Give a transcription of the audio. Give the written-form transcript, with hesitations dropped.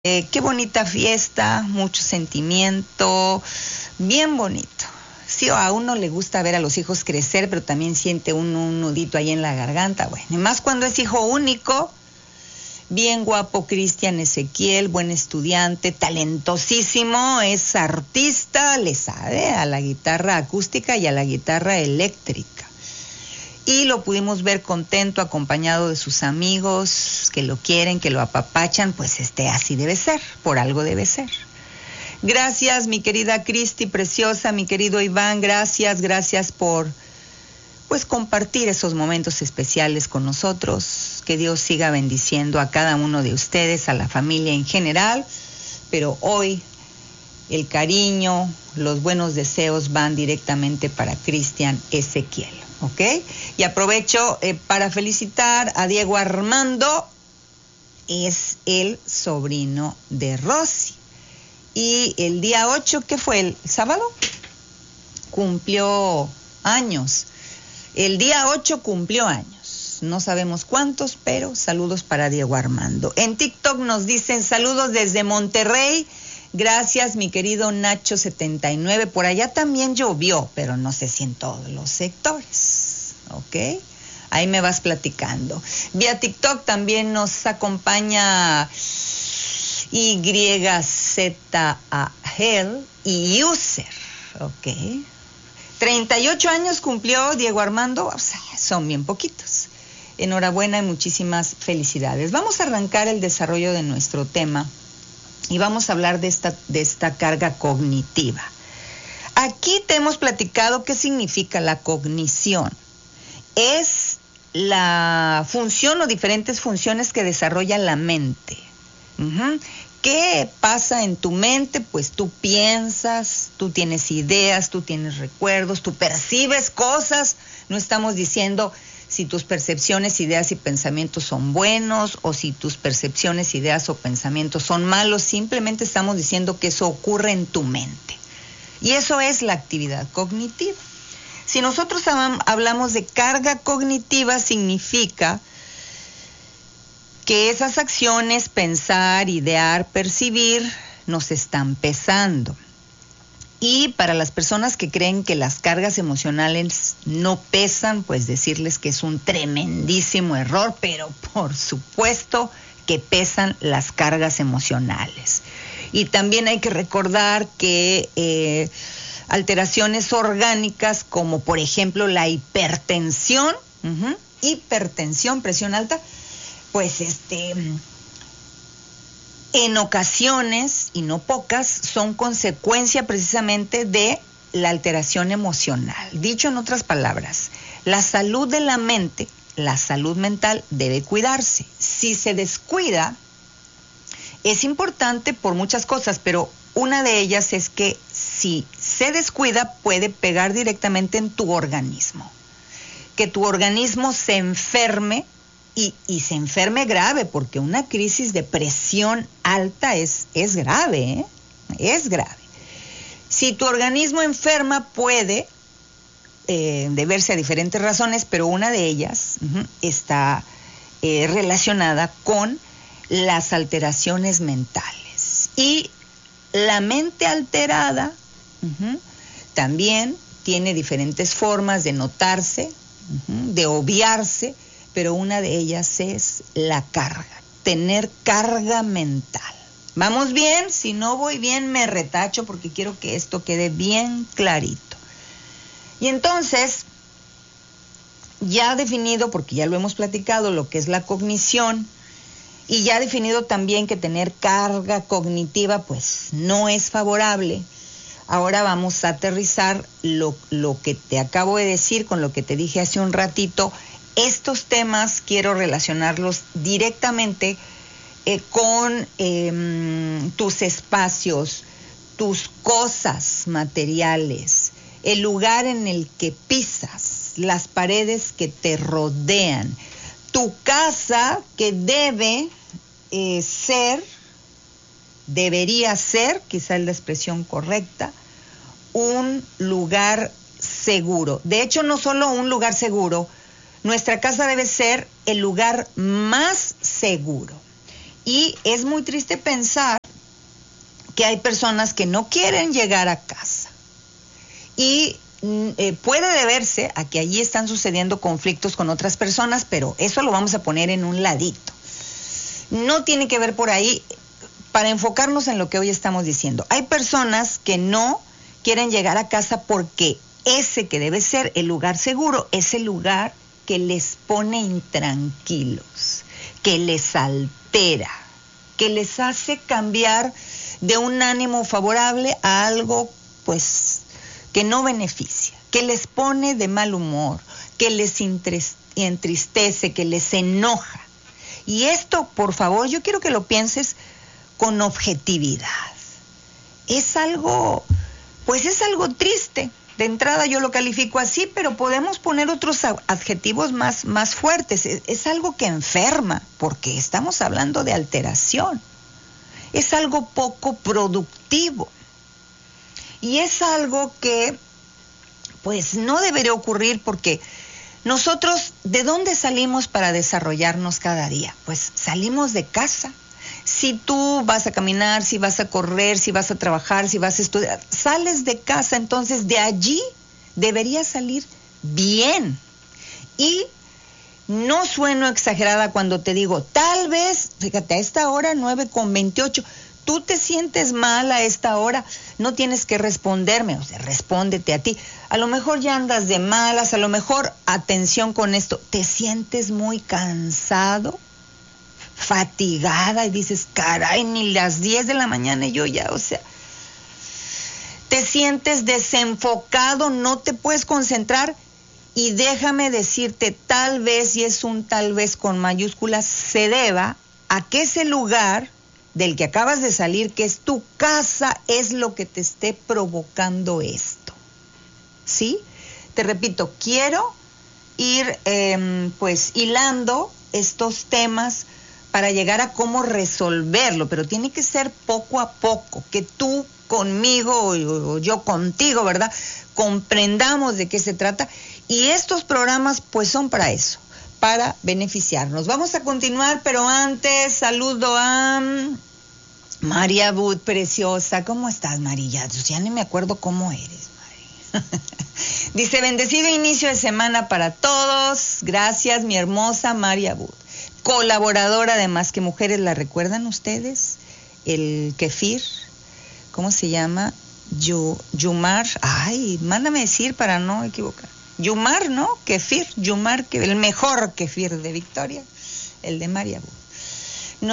Qué bonita fiesta, mucho sentimiento, bien bonito. Sí, a uno le gusta ver a los hijos crecer, pero también siente un nudito ahí en la garganta. Bueno, y más cuando es hijo único, bien guapo Cristian Ezequiel, buen estudiante, talentosísimo, es artista, le sabe a la guitarra acústica y a la guitarra eléctrica. Y lo pudimos ver contento, acompañado de sus amigos que lo quieren, que lo apapachan, pues así debe ser, por algo debe ser. Gracias, mi querida Cristi, preciosa, mi querido Iván, gracias por pues compartir esos momentos especiales con nosotros. Que Dios siga bendiciendo a cada uno de ustedes, a la familia en general, pero hoy el cariño, los buenos deseos van directamente para Cristian Ezequiel. ¿Ok? Y aprovecho para felicitar a Diego Armando, es el sobrino de Rosy. Y el día 8, ¿qué fue? ¿El sábado? Cumplió años. El día 8 cumplió años. No sabemos cuántos, pero saludos para Diego Armando. En TikTok nos dicen saludos desde Monterrey. Gracias, mi querido Nacho79. Por allá también llovió, pero no sé si en todos los sectores. ¿Ok? Ahí me vas platicando. Vía TikTok también nos acompaña YZAHEL y User. ¿Ok? 38 años cumplió Diego Armando. O sea, son bien poquitos. Enhorabuena y muchísimas felicidades. Vamos a arrancar el desarrollo de nuestro tema. Y vamos a hablar de esta carga cognitiva. Aquí te hemos platicado qué significa la cognición. Es la función o diferentes funciones que desarrolla la mente. ¿Qué pasa en tu mente? Pues tú piensas, tú tienes ideas, tú tienes recuerdos, tú percibes cosas. No estamos diciendo si tus percepciones, ideas y pensamientos son buenos o si tus percepciones, ideas o pensamientos son malos. Simplemente estamos diciendo que eso ocurre en tu mente. Y eso es la actividad cognitiva. Si nosotros hablamos de carga cognitiva, significa que esas acciones, pensar, idear, percibir, nos están pesando. Y para las personas que creen que las cargas emocionales no pesan, pues decirles que es un tremendísimo error, pero por supuesto que pesan las cargas emocionales. Y también hay que recordar que alteraciones orgánicas como por ejemplo la hipertensión, presión alta, pues en ocasiones, y no pocas, son consecuencia precisamente de la alteración emocional. Dicho en otras palabras, la salud de la mente, la salud mental debe cuidarse. Si se descuida, es importante por muchas cosas, pero una de ellas es que si se descuida puede pegar directamente en tu organismo. Que tu organismo se enferme y se enferme grave, porque una crisis de presión alta es grave, ¿eh? Es grave. Si tu organismo enferma puede deberse a diferentes razones, pero una de ellas está relacionada con las alteraciones mentales. Y la mente alterada también tiene diferentes formas de notarse, de obviarse, pero una de ellas es la carga, tener carga mental. ¿Vamos bien? Si no voy bien me retacho porque quiero que esto quede bien clarito. Y entonces, ya definido, porque ya lo hemos platicado, lo que es la cognición, y ya definido también que tener carga cognitiva pues no es favorable. Ahora vamos a aterrizar lo que te acabo de decir con lo que te dije hace un ratito. Estos temas quiero relacionarlos directamente con tus espacios, tus cosas materiales, el lugar en el que pisas, las paredes que te rodean, tu casa que debería ser, quizá es la expresión correcta, un lugar seguro. De hecho, no solo un lugar seguro, nuestra casa debe ser el lugar más seguro. Y es muy triste pensar que hay personas que no quieren llegar a casa. Y puede deberse a que allí están sucediendo conflictos con otras personas, pero eso lo vamos a poner en un ladito. No tiene que ver por ahí, para enfocarnos en lo que hoy estamos diciendo. Hay personas que no quieren llegar a casa porque ese que debe ser el lugar seguro es el lugar que les pone intranquilos, que les altera, que les hace cambiar de un ánimo favorable a algo, pues, que no beneficia, que les pone de mal humor, que les entristece, que les enoja. Y esto, por favor, yo quiero que lo pienses con objetividad. Es algo, pues es algo triste. De entrada yo lo califico así, pero podemos poner otros adjetivos más fuertes. Es algo que enferma, porque estamos hablando de alteración. Es algo poco productivo. Y es algo que, pues, no debería ocurrir porque nosotros, ¿de dónde salimos para desarrollarnos cada día? Pues salimos de casa. Si tú vas a caminar, si vas a correr, si vas a trabajar, si vas a estudiar, sales de casa, entonces de allí deberías salir bien. Y no sueno exagerada cuando te digo, tal vez, fíjate, a esta hora 9:28, tú te sientes mal a esta hora, no tienes que responderme, o sea, respóndete a ti. A lo mejor ya andas de malas, a lo mejor, atención con esto, te sientes muy cansado, fatigada y dices, caray, ni las 10 de la mañana y yo ya, o sea, te sientes desenfocado, no te puedes concentrar. Y déjame decirte, tal vez, y es un tal vez con mayúsculas, se deba a que ese lugar del que acabas de salir, que es tu casa, es lo que te esté provocando esto. ¿Sí? Te repito, quiero ir pues hilando estos temas para llegar a cómo resolverlo, pero tiene que ser poco a poco, que tú conmigo o yo contigo, ¿verdad?, comprendamos de qué se trata. Y estos programas pues son para eso, para beneficiarnos. Vamos a continuar, pero antes saludo a María Bud, preciosa. ¿Cómo estás, María? Ya ni me acuerdo cómo eres, María. Dice, bendecido inicio de semana para todos. Gracias, mi hermosa María Bud. Colaboradora de Más que Mujeres, ¿la recuerdan ustedes? El kefir, ¿cómo se llama? Yumar. Ay, mándame decir para no equivocar. Yumar, ¿no? Kefir, Yumar, el mejor kefir de Victoria, el de María Bud.